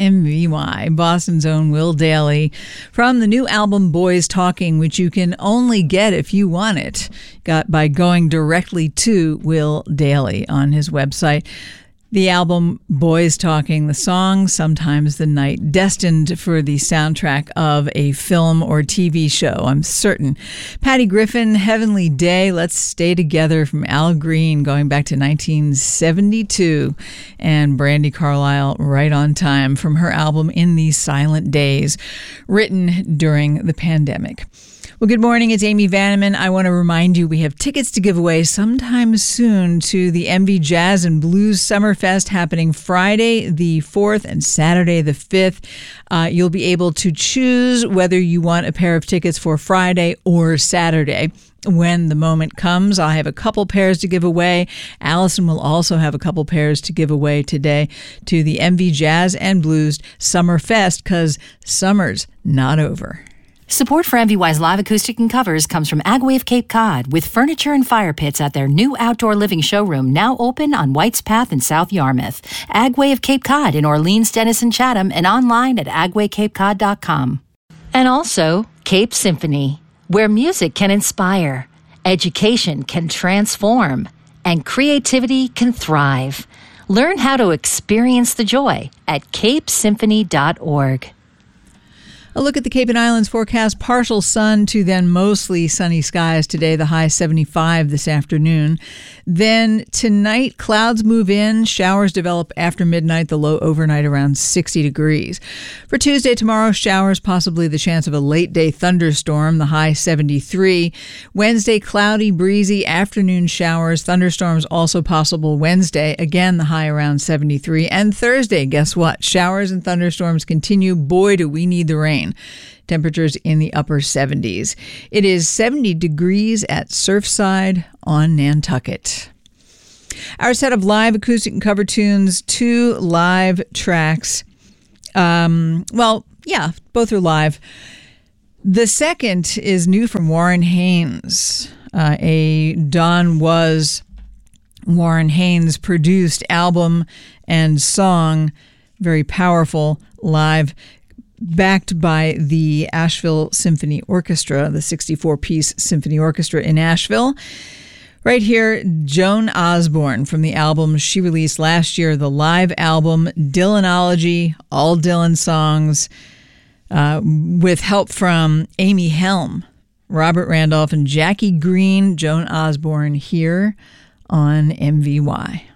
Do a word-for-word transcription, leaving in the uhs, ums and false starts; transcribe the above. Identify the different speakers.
Speaker 1: M V Y, Boston's own Will Dailey, from the new album Boys Talking, which you can only get if you want it, got by going directly to Will Dailey on his website. The album Boys Talking, the song Sometimes the Night, destined for the soundtrack of a film or T V show, I'm certain. Patty Griffin, Heavenly Day, Let's Stay Together from Al Green, going back to nineteen seventy-two. And Brandi Carlile, Right on Time, from her album In These Silent Days, written during the pandemic. Well, good morning. It's Amy Vanneman. I want to remind you we have tickets to give away sometime soon to the M V Jazz and Blues Summerfest happening Friday the fourth and Saturday the fifth. Uh, you'll be able to choose whether you want a pair of tickets for Friday or Saturday. When the moment comes, I have a couple pairs to give away. Allison will also have a couple pairs to give away today to the M V Jazz and Blues Summerfest, because summer's not over.
Speaker 2: Support for M V Y's live acoustic and covers comes from Agway of Cape Cod, with furniture and fire pits at their new outdoor living showroom, now open on White's Path in South Yarmouth. Agway of Cape Cod in Orleans, Denison, Chatham, and online at agway cape cod dot com. And also Cape Symphony, where music can inspire, education can transform, and creativity can thrive. Learn how to experience the joy at cape symphony dot org.
Speaker 1: A look at the Cape and Islands forecast. Partial sun to then mostly sunny skies today, the high seventy-five this afternoon. Then tonight, clouds move in. Showers develop after midnight, the low overnight around sixty degrees. For Tuesday, tomorrow, showers, possibly the chance of a late day thunderstorm, the high seventy-three. Wednesday, cloudy, breezy, afternoon showers. Thunderstorms also possible Wednesday, again the high around seventy-three. And Thursday, guess what? Showers and thunderstorms continue. Boy, do we need the rain. Temperatures in the upper seventies. It is seventy degrees at Surfside on Nantucket. Our set of live acoustic and cover tunes, two live tracks. Um, well, yeah, both are live. The second is new from Warren Haynes, uh, a Don Was Warren Haynes produced album and song, very powerful live, backed by the Asheville Symphony Orchestra, the sixty-four piece symphony orchestra in Asheville. Right here, Joan Osborne from the album she released last year, the live album Dylanology, all Dylan songs, uh, with help from Amy Helm, Robert Randolph, and Jackie Green. Joan Osborne here on M V Y.